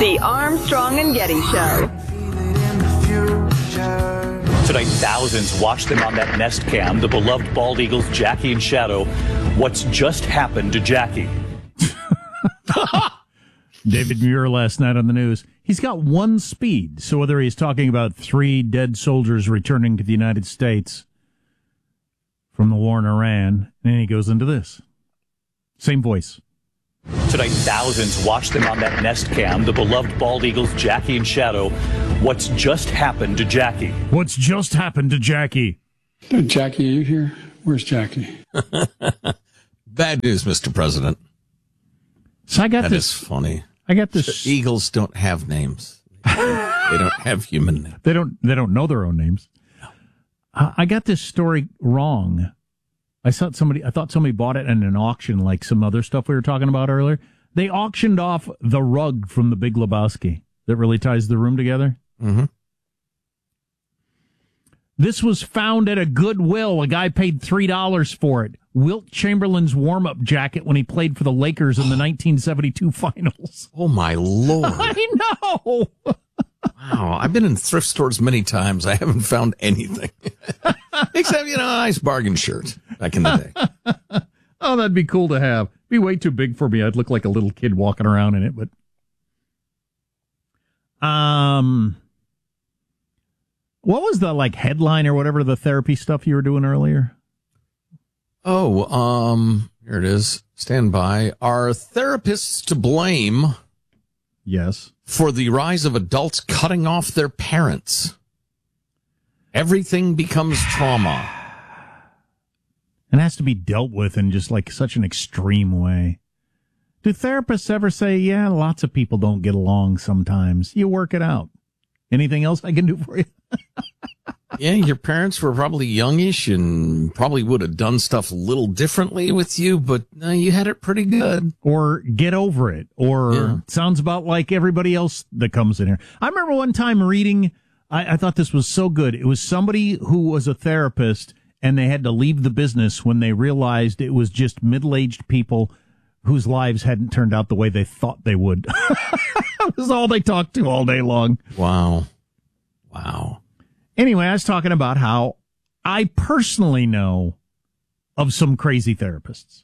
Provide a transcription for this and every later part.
The Armstrong and Getty Show. Tonight, thousands watched them on that Nest cam, the beloved bald eagles Jackie and Shadow. What's just happened to Jackie? David Muir last night on the news. He's got one speed, so whether he's talking about 3 dead soldiers returning to the United States from the war in Iran, and he goes into this. Same voice. Tonight, thousands watched them on that Nest cam, the beloved bald eagles Jackie and Shadow. What's just happened to Jackie? What's just happened to Jackie? Jackie, are you here? Where's Jackie? Bad news, Mr. President. So That is funny. I got this. Eagles don't have names. They don't have human names. They don't know their own names. I got this story wrong. I thought somebody bought it in an auction, like some other stuff we were talking about earlier. They auctioned off the rug from The Big Lebowski that really ties the room together. Mm-hmm. This was found at a Goodwill. A guy paid $3 for it. Wilt Chamberlain's warm-up jacket when he played for the Lakers in the 1972 finals. Oh, my Lord. I know. Wow. I've been in thrift stores many times. I haven't found anything. Except, a nice bargain shirt back in the day. Oh, that'd be cool to have. Be way too big for me. I'd look like a little kid walking around in it, but what was the headline or whatever the therapy stuff you were doing earlier? Oh, here it is. Stand by. Are therapists to blame? Yes. For the rise of adults cutting off their parents. Everything becomes trauma. And has to be dealt with in just such an extreme way. Do therapists ever say, yeah, lots of people don't get along sometimes. You work it out. Anything else I can do for you? Yeah, your parents were probably youngish and probably would have done stuff a little differently with you, but you had it pretty good. Or get over it. Or sounds about like everybody else that comes in here. I remember one time reading, I thought this was so good. It was somebody who was a therapist and they had to leave the business when they realized it was just middle-aged people whose lives hadn't turned out the way they thought they would. That was all they talked to all day long. Wow. Anyway, I was talking about how I personally know of some crazy therapists.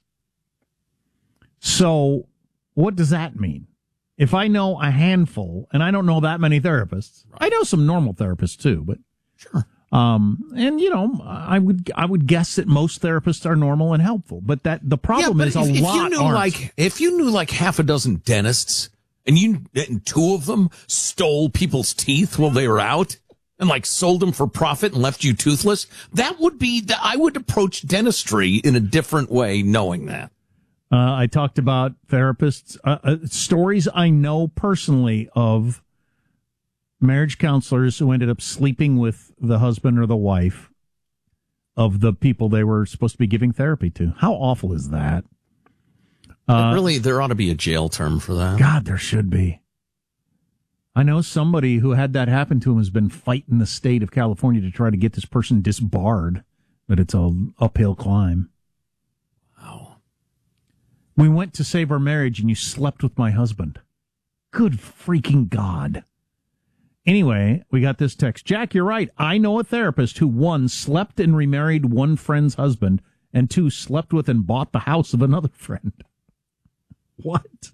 So what does that mean? If I know a handful, and I don't know that many therapists, I know some normal therapists too, but sure. And I would guess that most therapists are normal and helpful, but that the problem is if lot you knew aren't. if you knew half a dozen dentists and 2 of them stole people's teeth while they were out and sold them for profit and left you toothless, that would be I would approach dentistry in a different way knowing that. I talked about therapists, stories I know personally of marriage counselors who ended up sleeping with the husband or the wife of the people they were supposed to be giving therapy to. How awful is that? Really, there ought to be a jail term for that. God, there should be. I know somebody who had that happen to him has been fighting the state of California to try to get this person disbarred, but it's an uphill climb. Wow. We went to save our marriage and you slept with my husband. Good freaking God. Anyway, we got this text. Jack, you're right. I know a therapist who 1, slept and remarried one friend's husband, and 2, slept with and bought the house of another friend. What?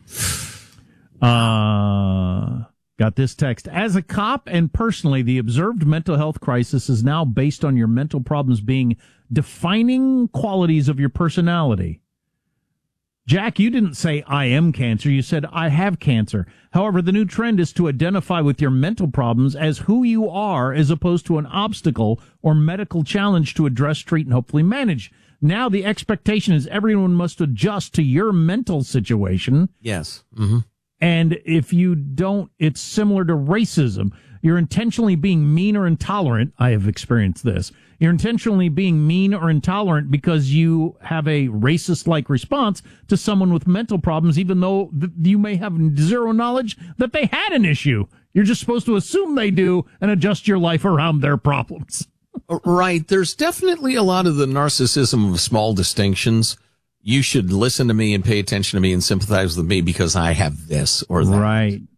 Got this text. As a cop and personally, the observed mental health crisis is now based on your mental problems being defining qualities of your personality. Jack, you didn't say I am cancer. You said I have cancer. However, the new trend is to identify with your mental problems as who you are as opposed to an obstacle or medical challenge to address, treat, and hopefully manage. Now the expectation is everyone must adjust to your mental situation. Yes. Mm-hmm. And if you don't, it's similar to racism. You're intentionally being mean or intolerant. I have experienced this. You're intentionally being mean or intolerant because you have a racist-like response to someone with mental problems, even though you may have zero knowledge that they had an issue. You're just supposed to assume they do and adjust your life around their problems. Right. There's definitely a lot of the narcissism of small distinctions. You should listen to me and pay attention to me and sympathize with me because I have this or that. Right.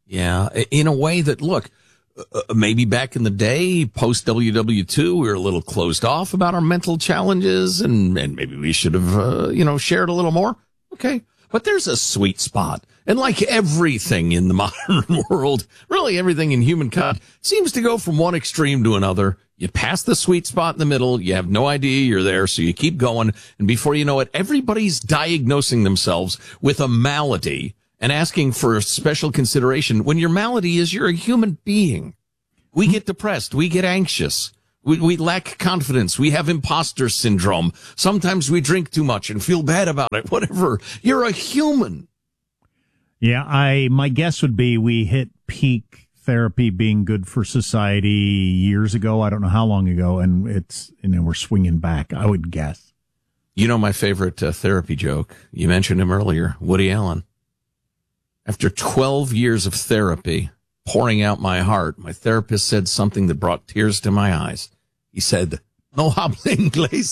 Yeah, in a way that, look, maybe back in the day, post WW2, we were a little closed off about our mental challenges, and maybe we should have, shared a little more. Okay. But there's a sweet spot. And like everything in the modern world, really everything in humankind seems to go from one extreme to another. You pass the sweet spot in the middle. You have no idea you're there. So you keep going. And before you know it, everybody's diagnosing themselves with a malady and asking for special consideration when your malady is you're a human being. We get depressed. We get anxious. We lack confidence. We have imposter syndrome. Sometimes we drink too much and feel bad about it. Whatever. You're a human. Yeah, my guess would be we hit peak therapy being good for society years ago. I don't know how long ago, and we're swinging back, I would guess. You know my favorite therapy joke? You mentioned him earlier, Woody Allen. After 12 years of therapy, pouring out my heart, my therapist said something that brought tears to my eyes. He said, "No habla inglés."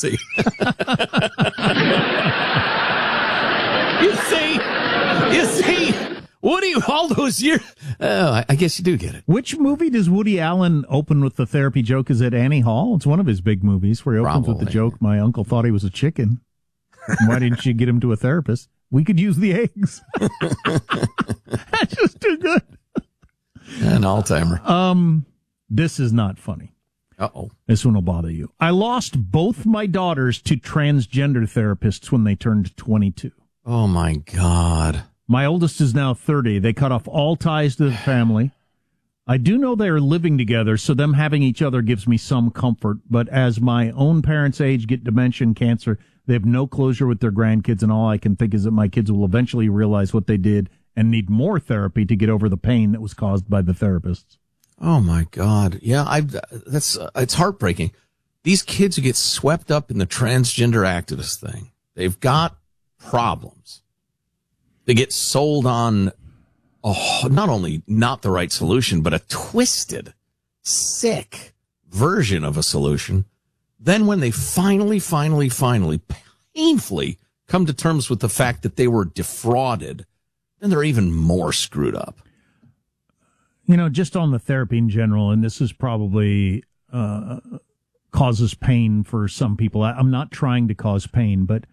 You see, Woody, all those years. I guess you do get it. Which movie does Woody Allen open with the therapy joke? Is it Annie Hall? It's one of his big movies where he opens with the joke, "My uncle thought he was a chicken. Why didn't you get him to a therapist? We could use the eggs." That's just too good. An all-timer. This is not funny. Uh-oh. This one will bother you. I lost both my daughters to transgender therapists when they turned 22. Oh, my God. My oldest is now 30. They cut off all ties to the family. I do know they are living together, so them having each other gives me some comfort. But as my own parents age, get dementia and cancer, they have no closure with their grandkids, and all I can think is that my kids will eventually realize what they did and need more therapy to get over the pain that was caused by the therapists. Oh, my God. Yeah, it's heartbreaking. These kids who get swept up in the transgender activist thing, they've got problems. They get sold on not only not the right solution, but a twisted, sick version of a solution. Then when they finally, painfully come to terms with the fact that they were defrauded, then they're even more screwed up. Just on the therapy in general, and this is probably causes pain for some people. I'm not trying to cause pain, but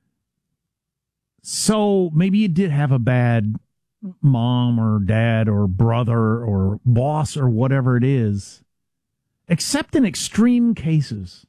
so maybe you did have a bad mom or dad or brother or boss or whatever it is, except in extreme cases.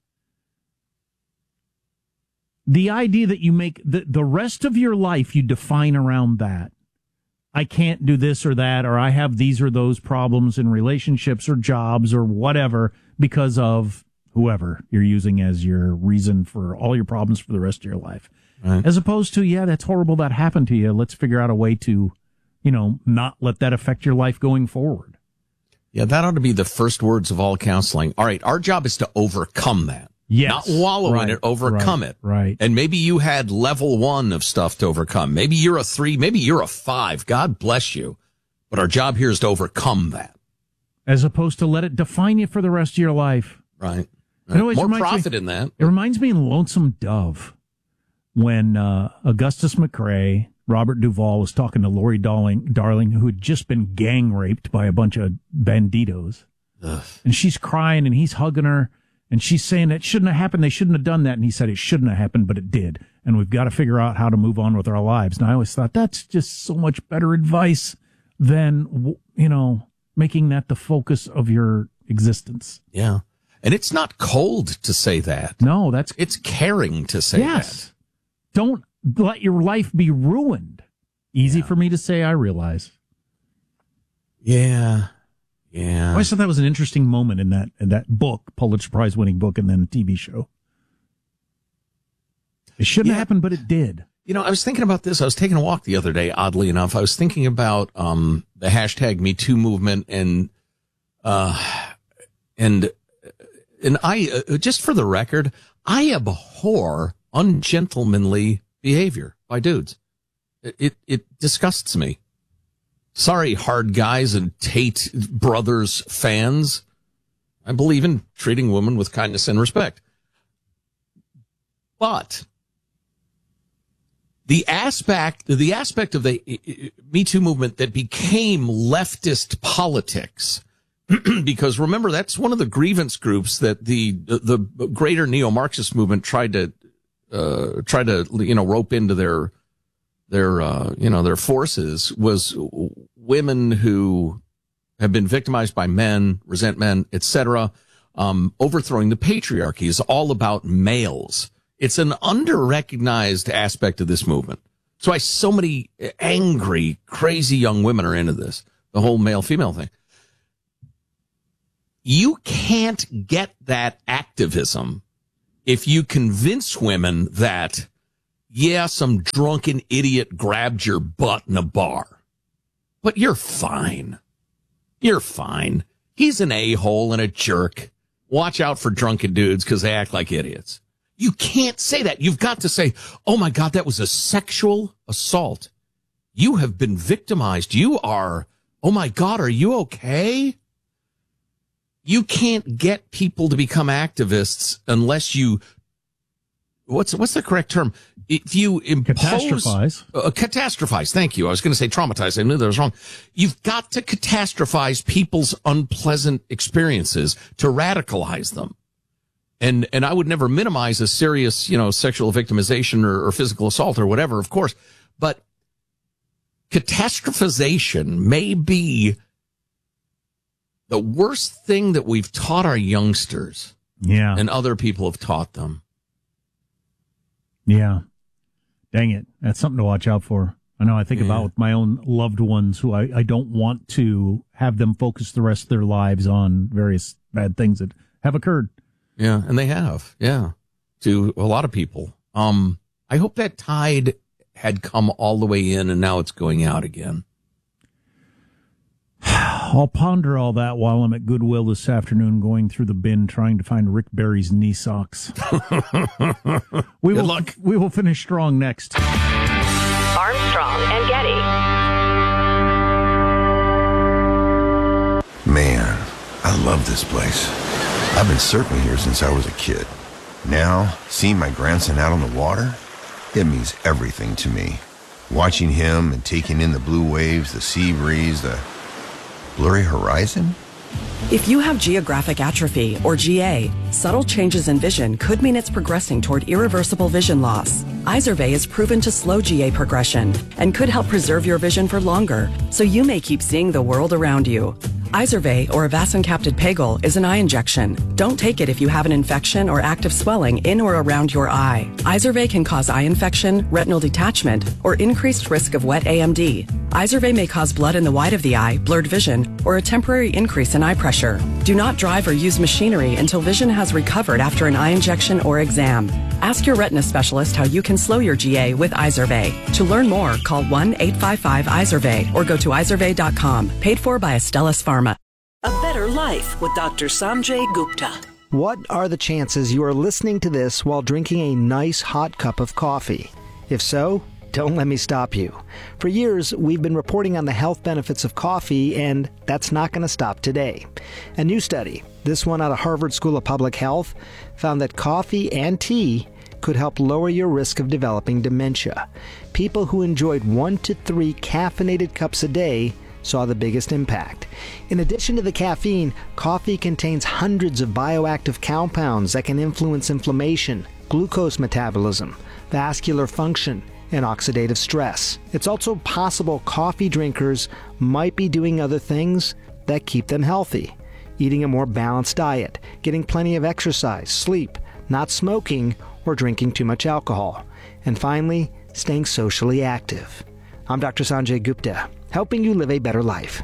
The idea that you make the rest of your life you define around that. I can't do this or that, or I have these or those problems in relationships or jobs or whatever because of whoever you're using as your reason for all your problems for the rest of your life. Right. As opposed to, yeah, that's horrible that happened to you. Let's figure out a way to, not let that affect your life going forward. Yeah, that ought to be the first words of all counseling. All right, our job is to overcome that. Yes. Not wallow in it, overcome it. Right. And maybe you had level 1 of stuff to overcome. Maybe you're a 3, maybe you're a 5. God bless you. But our job here is to overcome that. As opposed to let it define you for the rest of your life. Right. It always More reminds profit me, in that. It reminds me of Lonesome Dove when Augustus McRae, Robert Duvall, was talking to Lori Darling, who had just been gang raped by a bunch of banditos. Ugh. And she's crying and he's hugging her. And she's saying that shouldn't have happened. They shouldn't have done that. And he said it shouldn't have happened, but it did. And we've got to figure out how to move on with our lives. And I always thought that's just so much better advice than, making that the focus of your existence. Yeah. And it's not cold to say that. No, it's caring to say that. Don't let your life be ruined. Easy for me to say, I realize. Yeah. Yeah. I always thought that was an interesting moment in that book, Pulitzer Prize winning book, and then a TV show. It shouldn't have happened, but it did. I was thinking about this. I was taking a walk the other day, oddly enough. I was thinking about the hashtag Me Too movement and I just for the record, I abhor ungentlemanly behavior by dudes. It disgusts me. Sorry, hard guys and Tate Brothers fans. I believe in treating women with kindness and respect. But the aspect of the Me Too movement that became leftist politics, because remember, that's one of the grievance groups that the greater neo-Marxist movement tried to rope into their forces, was women who have been victimized by men, resent men, etc. Overthrowing the patriarchy is all about males. It's an under-recognized aspect of this movement. That's why so many angry, crazy young women are into this, the whole male-female thing. You can't get that activism if you convince women that, yeah, some drunken idiot grabbed your butt in a bar, but you're fine. You're fine. He's an a-hole and a jerk. Watch out for drunken dudes because they act like idiots. You can't say that. You've got to say, oh my God, that was a sexual assault. You have been victimized. You are, oh my God, are you okay? You can't get people to become activists unless you, what's the correct term? If you impose, catastrophize. Thank you. I was going to say traumatize. I knew that was wrong. You've got to catastrophize people's unpleasant experiences to radicalize them. And I would never minimize a serious, sexual victimization or physical assault or whatever, of course. But catastrophization may be the worst thing that we've taught our youngsters. Yeah. And other people have taught them. Yeah. Dang it. That's something to watch out for. I know I think about my own loved ones who I don't want to have them focus the rest of their lives on various bad things that have occurred. Yeah, and they have. Yeah, to a lot of people. I hope that tide had come all the way in and now it's going out again. I'll ponder all that while I'm at Goodwill this afternoon going through the bin trying to find Rick Barry's knee socks. Good luck. We will finish strong next. Armstrong and Getty. Man, I love this place. I've been surfing here since I was a kid. Now, seeing my grandson out on the water, it means everything to me. Watching him and taking in the blue waves, the sea breeze, the blurry horizon. If you have geographic atrophy, or GA, subtle changes in vision could mean it's progressing toward irreversible vision loss. Izervay is proven to slow GA progression and could help preserve your vision for longer, so you may keep seeing the world around you. Izervay, or avacincaptad pegol, is an eye injection. Don't take it if you have an infection or active swelling in or around your eye. Izervay can cause eye infection, retinal detachment, or increased risk of wet AMD. Izervay may cause blood in the white of the eye, blurred vision, or a temporary increase in eye pressure. Do not drive or use machinery until vision has recovered after an eye injection or exam. Ask your retina specialist how you can slow your GA with Izervay. To learn more, call 1-855-IZERVAY or go to izervay.com. Paid for by Astellas Pharma. A Better Life with Dr. Sanjay Gupta. What are the chances you are listening to this while drinking a nice hot cup of coffee? If so, don't let me stop you. For years, we've been reporting on the health benefits of coffee, and that's not going to stop today. A new study, this one out of Harvard School of Public Health, found that coffee and tea could help lower your risk of developing dementia. People who enjoyed 1 to 3 caffeinated cups a day saw the biggest impact. In addition to the caffeine, coffee contains hundreds of bioactive compounds that can influence inflammation, glucose metabolism, vascular function, and oxidative stress. It's also possible coffee drinkers might be doing other things that keep them healthy. Eating a more balanced diet, getting plenty of exercise, sleep, not smoking, or drinking too much alcohol. And finally, staying socially active. I'm Dr. Sanjay Gupta, helping you live a better life.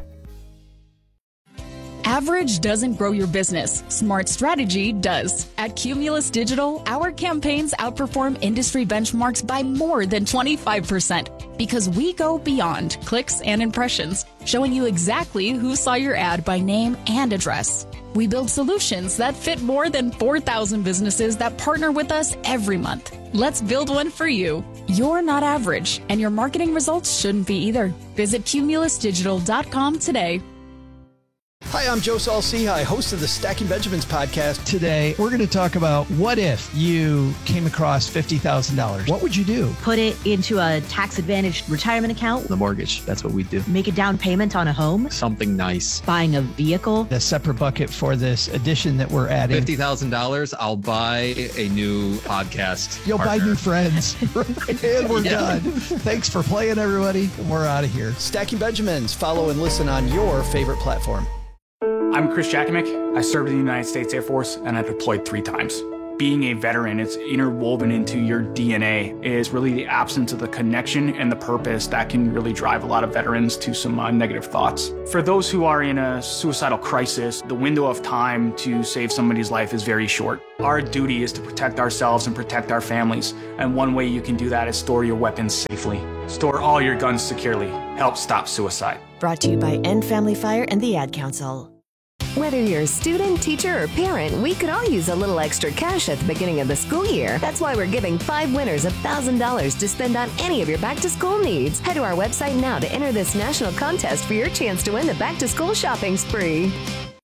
Average doesn't grow your business. Smart strategy does. At Cumulus Digital, our campaigns outperform industry benchmarks by more than 25% because we go beyond clicks and impressions, showing you exactly who saw your ad by name and address. We build solutions that fit more than 4,000 businesses that partner with us every month. Let's build one for you. You're not average, and your marketing results shouldn't be either. Visit cumulusdigital.com today. Hi, I'm Joe Saul-Sehy, host of the Stacking Benjamins podcast. Today, we're going to talk about what if you came across $50,000? What would you do? Put it into a tax-advantaged retirement account. The mortgage, that's what we do. Make a down payment on a home. Something nice. Buying a vehicle. A separate bucket for this addition that we're adding. $50,000, I'll buy a new podcast. You'll partner. buy new friends. And we're done. Thanks for playing, everybody. We're out of here. Stacking Benjamins. Follow and listen on your favorite platform. I'm Chris Jakimick. I served in the United States Air Force and I deployed 3 times. Being a veteran, it's interwoven into your DNA, is really the absence of the connection and the purpose that can really drive a lot of veterans to some negative thoughts. For those who are in a suicidal crisis, the window of time to save somebody's life is very short. Our duty is to protect ourselves and protect our families, and one way you can do that is store your weapons safely. Store all your guns securely. Help stop suicide. Brought to you by End Family Fire and the Ad Council. Whether you're a student, teacher, or parent, we could all use a little extra cash at the beginning of the school year. That's why we're giving 5 winners $1,000 to spend on any of your back-to-school needs. Head to our website now to enter this national contest for your chance to win the back-to-school shopping spree.